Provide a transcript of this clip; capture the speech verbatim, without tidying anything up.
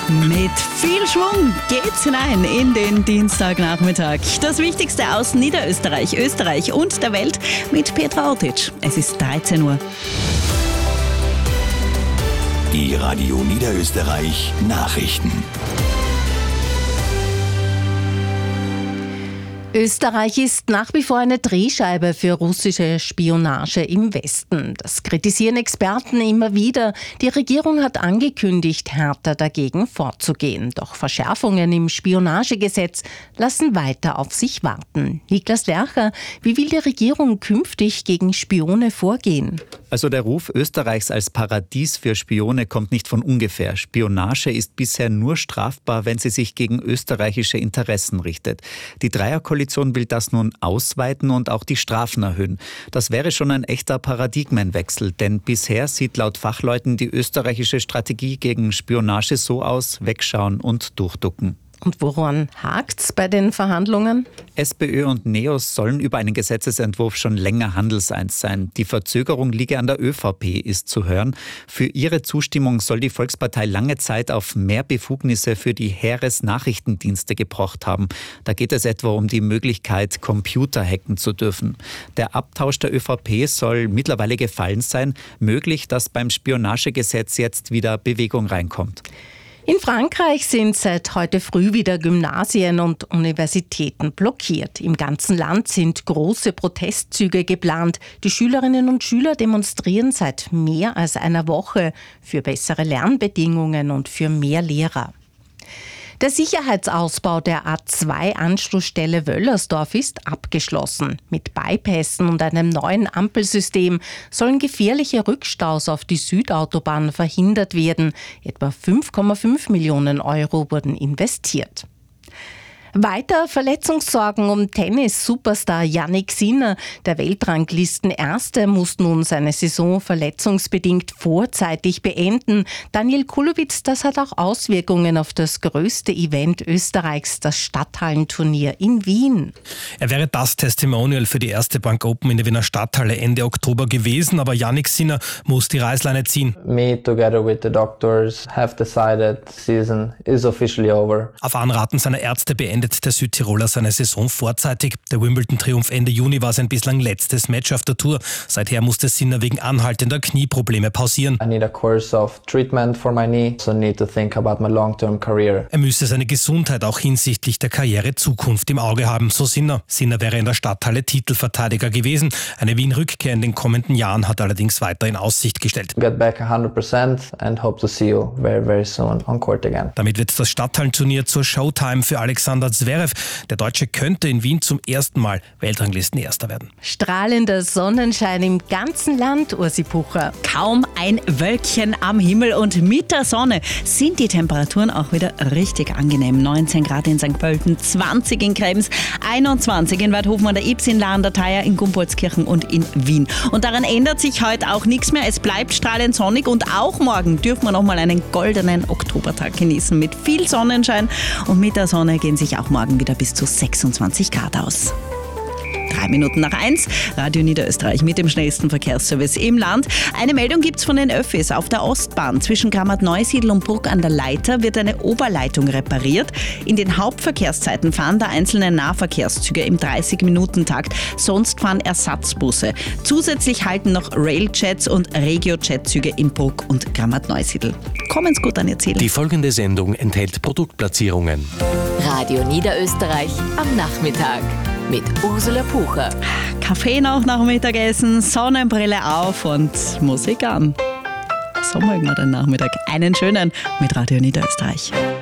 Mit viel Schwung geht's hinein in den Dienstagnachmittag. Das Wichtigste aus Niederösterreich, Österreich und der Welt mit Petra Ortić. Es ist dreizehn Uhr. Die Radio Niederösterreich Nachrichten. Österreich ist nach wie vor eine Drehscheibe für russische Spionage im Westen. Das kritisieren Experten immer wieder. Die Regierung hat angekündigt, härter dagegen vorzugehen. Doch Verschärfungen im Spionagegesetz lassen weiter auf sich warten. Niklas Lercher, wie will die Regierung künftig gegen Spione vorgehen? Also der Ruf Österreichs als Paradies für Spione kommt nicht von ungefähr. Spionage ist bisher nur strafbar, wenn sie sich gegen österreichische Interessen richtet. Die Dreierkoalition will das nun ausweiten und auch die Strafen erhöhen. Das wäre schon ein echter Paradigmenwechsel, denn bisher sieht laut Fachleuten die österreichische Strategie gegen Spionage so aus: wegschauen und durchducken. Und woran hakt's bei den Verhandlungen? SPÖ und NEOS sollen über einen Gesetzesentwurf schon länger handelseins sein. Die Verzögerung liege an der ÖVP, ist zu hören. Für ihre Zustimmung soll die Volkspartei lange Zeit auf mehr Befugnisse für die Heeresnachrichtendienste gepocht haben. Da geht es etwa um die Möglichkeit, Computer hacken zu dürfen. Der Abtausch der ÖVP soll mittlerweile gefallen sein. Möglich, dass beim Spionagegesetz jetzt wieder Bewegung reinkommt. In Frankreich sind seit heute früh wieder Gymnasien und Universitäten blockiert. Im ganzen Land sind große Protestzüge geplant. Die Schülerinnen und Schüler demonstrieren seit mehr als einer Woche für bessere Lernbedingungen und für mehr Lehrer. Der Sicherheitsausbau der A zwei Anschlussstelle Wöllersdorf ist abgeschlossen. Mit Bypässen und einem neuen Ampelsystem sollen gefährliche Rückstaus auf die Südautobahn verhindert werden. Etwa fünf Komma fünf Millionen Euro wurden investiert. Weiter Verletzungssorgen um Tennis-Superstar Jannik Sinner. Der Weltranglisten-Erste muss nun seine Saison verletzungsbedingt vorzeitig beenden. Daniel Kulowitz, das hat auch Auswirkungen auf das größte Event Österreichs, das Stadthallenturnier in Wien. Er wäre das Testimonial für die Erste Bank Open in der Wiener Stadthalle Ende Oktober gewesen, aber Jannik Sinner muss die Reißleine ziehen. Me together with the doctors have decided the season is officially over. Auf Anraten seiner Ärzte beendet der Südtiroler seine Saison vorzeitig. Der Wimbledon-Triumph Ende Juni war sein bislang letztes Match auf der Tour. Seither musste Sinner wegen anhaltender Knieprobleme pausieren. I need a course of treatment for my knee, so need to think about my long-term career. Er müsse seine Gesundheit auch hinsichtlich der Karriere Zukunft im Auge haben, so Sinner. Sinner wäre in der Stadthalle Titelverteidiger gewesen. Eine Wien-Rückkehr in den kommenden Jahren hat er allerdings weiter in Aussicht gestellt. Get back one hundred percent and hope to see you very, very soon on court again. Damit wird das Stadthallenturnier zur Showtime für Alexander Zverev. Der Deutsche könnte in Wien zum ersten Mal Weltranglisten-Erster werden. Strahlender Sonnenschein im ganzen Land, Ursi Pucher. Kaum ein Wölkchen am Himmel und mit der Sonne sind die Temperaturen auch wieder richtig angenehm. neunzehn Grad in Sankt Pölten, zwanzig in Krems, einundzwanzig in Weidhofen an der Ybbs, in Lahn der Theier, in Gumpoldskirchen und in Wien. Und daran ändert sich heute auch nichts mehr. Es bleibt strahlend sonnig und auch morgen dürfen wir nochmal einen goldenen Oktobertag genießen mit viel Sonnenschein. Und mit der Sonne gehen sich auch morgen wieder bis zu sechsundzwanzig Grad aus. Drei Minuten nach eins, Radio Niederösterreich mit dem schnellsten Verkehrsservice im Land. Eine Meldung gibt's von den Öffis. Auf der Ostbahn zwischen Grammat-Neusiedl und Bruck an der Leiter wird eine Oberleitung repariert. In den Hauptverkehrszeiten fahren da einzelne Nahverkehrszüge im dreißig-Minuten-Takt. Sonst fahren Ersatzbusse. Zusätzlich halten noch Railjets und Regio-Jet-Züge in Bruck und Grammat-Neusiedl. Kommen's gut an Ihr Ziel. Die folgende Sendung enthält Produktplatzierungen. Radio Niederösterreich am Nachmittag mit Ursula Pucher. Kaffee noch nach dem Mittagessen, Sonnenbrille auf und Musik an. So mögen wir den Nachmittag. Einen schönen mit Radio Niederösterreich.